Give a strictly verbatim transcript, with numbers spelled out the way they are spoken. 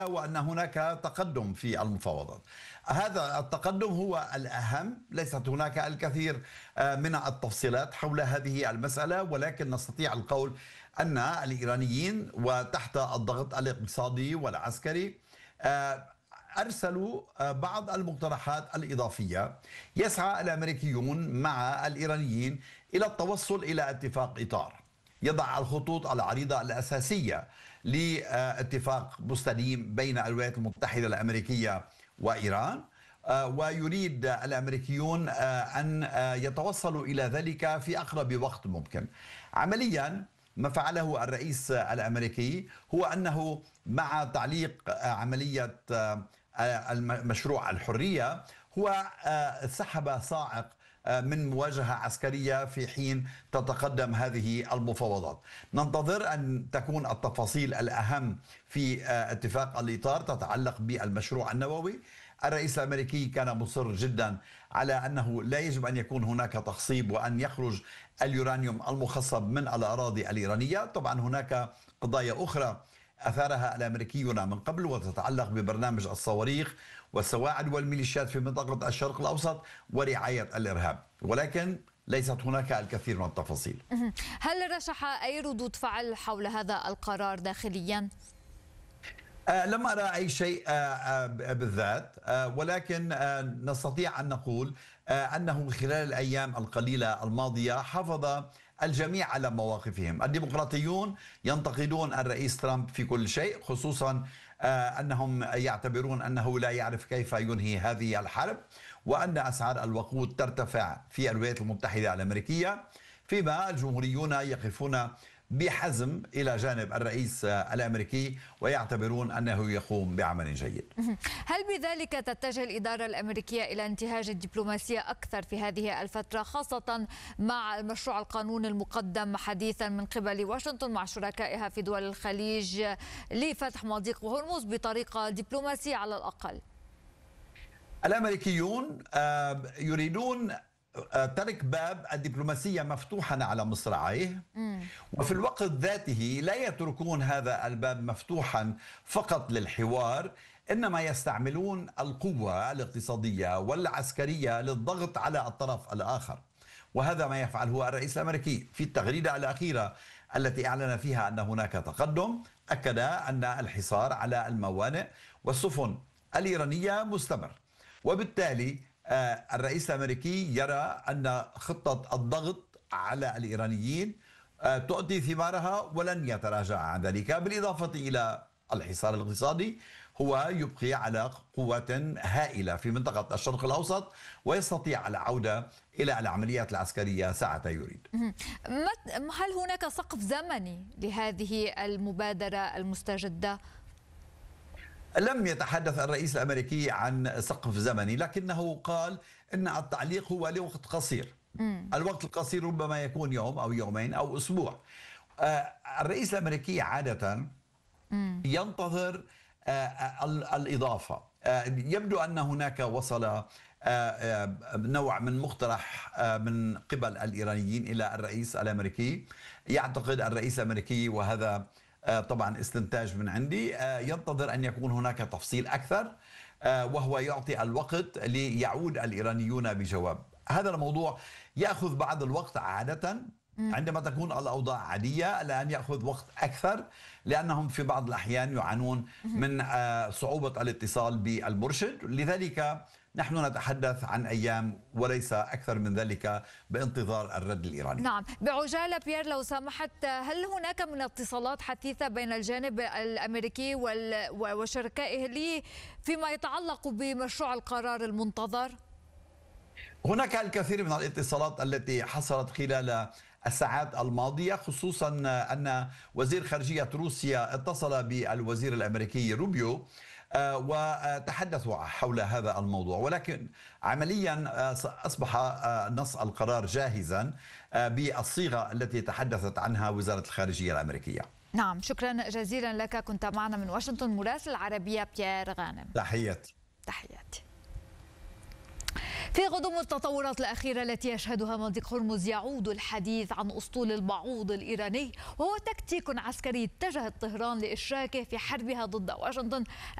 وأن هناك تقدم في المفاوضات. هذا التقدم هو الأهم، ليست هناك الكثير من التفصيلات حول هذه المسألة، ولكن نستطيع القول أن الإيرانيين وتحت الضغط الاقتصادي والعسكري أرسلوا بعض المقترحات الإضافية. يسعى الأمريكيون مع الإيرانيين إلى التوصل إلى اتفاق إطار يضع الخطوط العريضة الأساسية لاتفاق مستديم بين الولايات المتحدة الأمريكية وإيران، ويريد الأمريكيون أن يتوصلوا إلى ذلك في أقرب وقت ممكن. عمليا ما فعله الرئيس الأمريكي هو أنه مع تعليق عملية مشروع الحرية هو سحب صاعق من مواجهة عسكرية في حين تتقدم هذه المفاوضات. ننتظر أن تكون التفاصيل الأهم في اتفاق الإطار تتعلق بالمشروع النووي. الرئيس الأمريكي كان مصر جدا على أنه لا يجب أن يكون هناك تخصيب وأن يخرج اليورانيوم المخصب من الأراضي الإيرانية. طبعا هناك قضايا أخرى أثارها الأمريكيون من قبل وتتعلق ببرنامج الصواريخ والسواعد والميليشيات في منطقة الشرق الأوسط ورعاية الإرهاب، ولكن ليست هناك الكثير من التفاصيل. هل رشح أي ردود فعل حول هذا القرار داخليا؟ آه لم أرى أي شيء آه آه بالذات، آه ولكن آه نستطيع أن نقول آه أنه خلال الأيام القليلة الماضية حافظ الجميع على مواقفهم. الديمقراطيون ينتقدون الرئيس ترامب في كل شيء، خصوصا آه أنهم يعتبرون أنه لا يعرف كيف ينهي هذه الحرب، وأن أسعار الوقود ترتفع في الولايات المتحدة الأمريكية، فيما الجمهوريون يقفون بحزم إلى جانب الرئيس الأمريكي ويعتبرون أنه يقوم بعمل جيد. هل بذلك تتجه الإدارة الأمريكية إلى انتهاج الدبلوماسية أكثر في هذه الفترة، خاصة مع المشروع القانون المقدم حديثا من قبل واشنطن مع شركائها في دول الخليج لفتح مضيق هرمز بطريقة دبلوماسية على الأقل؟ الأمريكيون يريدون ترك باب الدبلوماسية مفتوحا على مصراعيه، وفي الوقت ذاته لا يتركون هذا الباب مفتوحا فقط للحوار، إنما يستعملون القوة الاقتصادية والعسكرية للضغط على الطرف الآخر. وهذا ما يفعله الرئيس الأمريكي. في التغريدة الأخيرة التي أعلن فيها أن هناك تقدم أكد أن الحصار على الموانئ والسفن الإيرانية مستمر، وبالتالي الرئيس الأمريكي يرى أن خطة الضغط على الإيرانيين تؤتي ثمارها ولن يتراجع عن ذلك. بالإضافة إلى الحصار الاقتصادي هو يبقي على قوات هائلة في منطقة الشرق الأوسط ويستطيع العودة إلى العمليات العسكرية ساعة يريد. هل هناك سقف زمني لهذه المبادرة المستجدة؟ لم يتحدث الرئيس الأمريكي عن سقف زمني، لكنه قال إن التعليق هو لوقت قصير. مم. الوقت القصير ربما يكون يوم أو يومين أو أسبوع. آه الرئيس الأمريكي عادة مم. ينتظر آه الإضافة. آه يبدو أن هناك وصل آه آه نوع من مقترح آه من قبل الإيرانيين إلى الرئيس الأمريكي. يعتقد الرئيس الأمريكي، وهذا طبعا استنتاج من عندي، ينتظر أن يكون هناك تفصيل أكثر، وهو يعطي الوقت ليعود الإيرانيون بجواب. هذا الموضوع يأخذ بعض الوقت عادة عندما تكون الأوضاع عادية، الآن يأخذ وقت أكثر لأنهم في بعض الأحيان يعانون من صعوبة الاتصال بالمرشد. لذلك نحن نتحدث عن أيام وليس أكثر من ذلك بانتظار الرد الإيراني. نعم، بعجالة بيير لو سمحت، هل هناك من اتصالات حثيثة بين الجانب الأمريكي وشركائه لي فيما يتعلق بمشروع القرار المنتظر؟ هناك الكثير من الاتصالات التي حصلت خلال الساعات الماضية، خصوصا أن وزير خارجية روسيا اتصل بالوزير الأمريكي روبيو وتحدثوا حول هذا الموضوع، ولكن عمليا أصبح نص القرار جاهزا بالصيغة التي تحدثت عنها وزارة الخارجية الأمريكية. نعم، شكرا جزيلا لك. كنت معنا من واشنطن مراسل العربية بيير غانم. تحياتي. تحياتي. في غضم التطورات الأخيرة التي يشهدها مضيق هرمز يعود الحديث عن أسطول البعوض الإيراني، وهو تكتيك عسكري اتجهت طهران لإشراكه في حربها ضد واشنطن